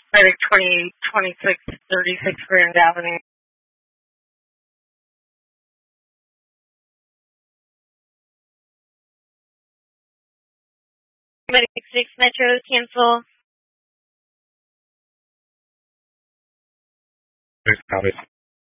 I think 2636 Grand Avenue. Medic 6 Metro, cancel. Copy.